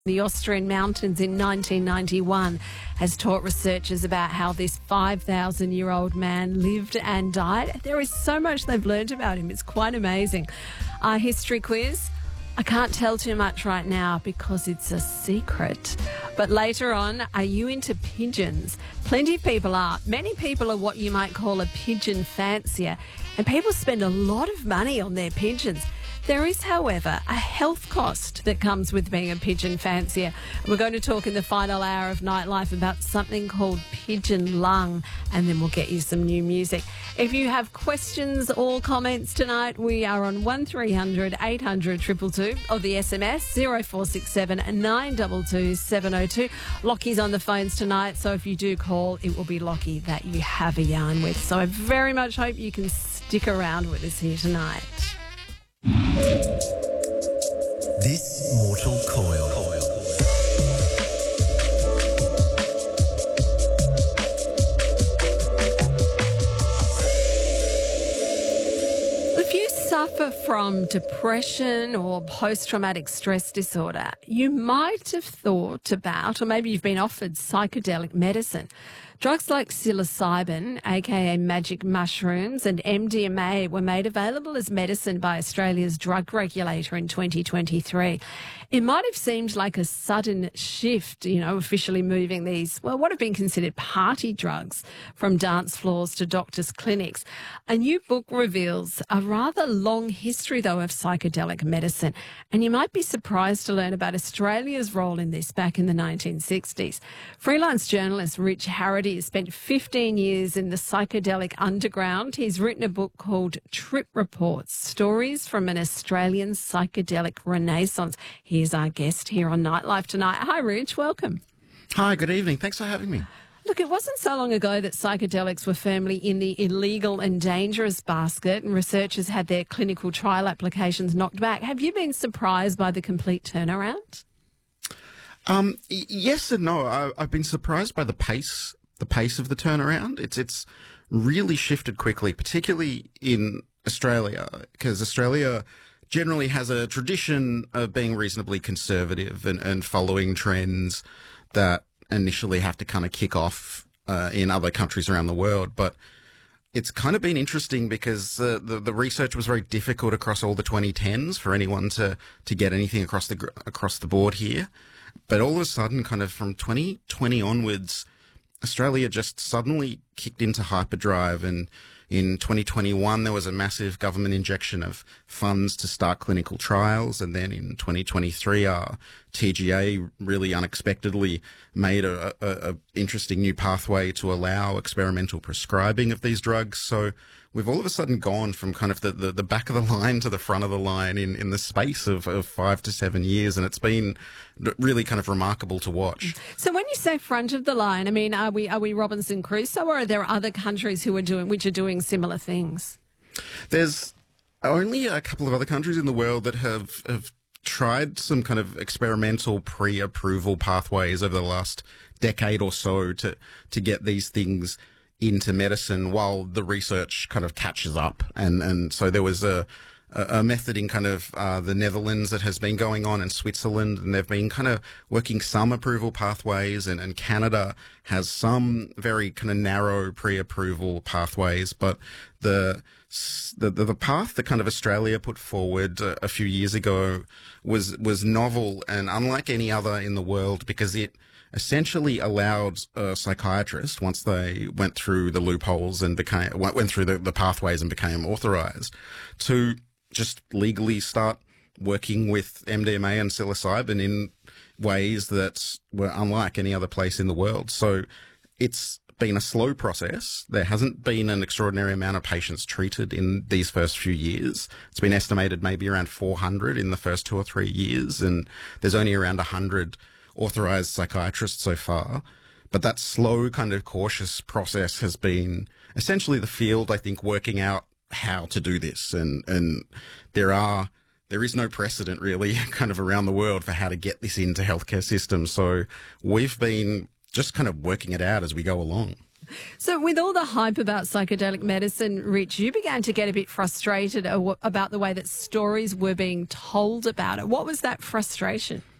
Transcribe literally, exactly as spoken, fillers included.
The Austrian mountains in nineteen ninety-one has taught researchers about how this five thousand year old man lived and died. There is so much they've learned about him. It's quite amazing. Our history quiz. I can't tell too much right now because it's a secret. But later on, are you into pigeons? Plenty of people are. Many people are what you might call a pigeon fancier, and people spend a lot of money on their pigeons. There is, however, a health cost that comes with being a pigeon fancier. We're going to talk in the final hour of Nightlife about something called pigeon lung, and then we'll get you some new music. If you have questions or comments tonight, we are on one three hundred eight hundred two two two or the S M S zero four six seven nine two two seven zero two. Lockie's on the phones tonight, so if you do call, it will be Lockie that you have a yarn with. So I very much hope you can stick around with us here tonight. This Mortal Coil. If you suffer from depression or post-traumatic stress disorder, you might have thought about, or maybe you've been offered psychedelic medicine. Drugs like psilocybin, aka magic mushrooms, and M D M A were made available as medicine by Australia's drug regulator in twenty twenty-three. It might have seemed like a sudden shift, you know, officially moving these, well, what have been considered party drugs from dance floors to doctors' clinics. A new book reveals a rather long history, though, of psychedelic medicine, and you might be surprised to learn about Australia's role in this back in the nineteen sixties. Freelance journalist Rich Harrity has spent fifteen years in the psychedelic underground. He's written a book called Trip Reports, Stories from an Australian Psychedelic Renaissance. He's our guest here on Nightlife tonight. Hi, Rich. Welcome. Hi, good evening. Thanks for having me. Look, it wasn't so long ago that psychedelics were firmly in the illegal and dangerous basket, and researchers had their clinical trial applications knocked back. Have you been surprised by the complete turnaround? Um, y- yes and no. I, I've been surprised by the pace, the pace of the turnaround. It's it's really shifted quickly, particularly in Australia, because Australia generally has a tradition of being reasonably conservative and, and following trends that initially have to kind of kick off uh, in other countries around the world. But it's kind of been interesting because uh, the the research was very difficult across all the twenty tens for anyone to to get anything across the across the board here. But all of a sudden, kind of from twenty twenty onwards, Australia just suddenly kicked into hyperdrive, and in twenty twenty-one, there was a massive government injection of funds to start clinical trials. And then in twenty twenty-three, our T G A really unexpectedly made a, a, a interesting new pathway to allow experimental prescribing of these drugs. So we've all of a sudden gone from kind of the, the, the back of the line to the front of the line in, in the space of, of five to seven years. And it's been really kind of remarkable to watch. So when you say front of the line, I mean, are we are we Robinson Crusoe, or are there other countries who are doing which are doing similar things? There's only a couple of other countries in the world that have, have tried some kind of experimental pre-approval pathways over the last decade or so to, to get these things into medicine while the research kind of catches up. And, and so there was a, a method in kind of uh, the Netherlands that has been going on in Switzerland, and they've been kind of working some approval pathways, and, and Canada has some very kind of narrow pre-approval pathways. But the, the, the path that kind of Australia put forward a, a few years ago was, was novel and unlike any other in the world, because it essentially allowed a psychiatrist, once they went through the loopholes and became, went through the, the pathways and became authorized, to just legally start working with M D M A and psilocybin in ways that were unlike any other place in the world. So it's been a slow process. There hasn't been an extraordinary amount of patients treated in these first few years. It's been estimated maybe around four hundred in the first two or three years, and there's only around one hundred authorized psychiatrists so far. But that slow kind of cautious process has been essentially the field, I think, working out how to do this. And, and there are, there is no precedent really kind of around the world for how to get this into healthcare systems. So we've been just kind of working it out as we go along. So with all the hype about psychedelic medicine, Rich, you began to get a bit frustrated about the way that stories were being told about it. What was that frustration?